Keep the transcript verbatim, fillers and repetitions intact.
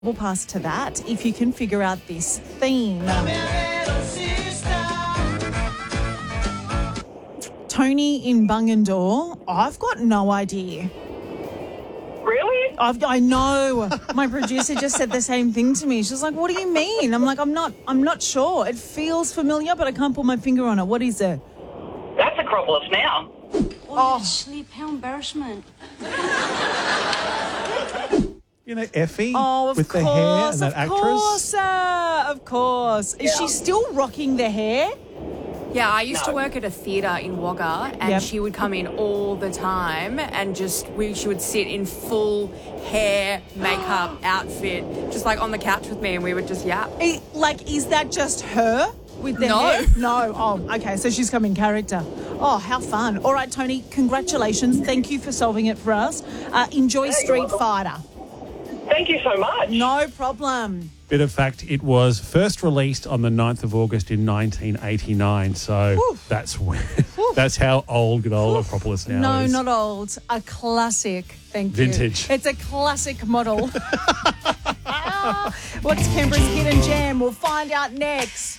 We'll pass to that if you can figure out this theme. Tony in Bungendore, I've got no idea. Really? I've, I know. My producer just said the same thing to me. She's like, "What do you mean?" I'm like, "I'm not. I'm not sure. It feels familiar, but I can't put my finger on it. What is it?" That's Acropolis now. Oh, sleep. How embarrassment. You know, Effie Oh, of with course, the hair and that of actress. course, uh, of course. Is she still rocking the hair? Yeah, I used No. to work at a theatre in Wagga, and Yep. she would come in all the time, and just we she would sit in full hair, makeup, outfit, just like on the couch with me, and we would just yap. I- like, is that just her with the No. hair? No. Oh, okay. So she's come in character. Oh, how fun! All right, Tony. Congratulations. Thank you for solving it for us. Uh, enjoy you're Street welcome. Fighter. Thank you so much. No problem. Bit of fact, it was first released on the ninth of August in nineteen eighty-nine. So Oof. that's where, that's how old good old Acropolis now No, is. not old. A classic. Thank you. Vintage. It's a classic model. What's Canberra's hidden gem? We'll find out next.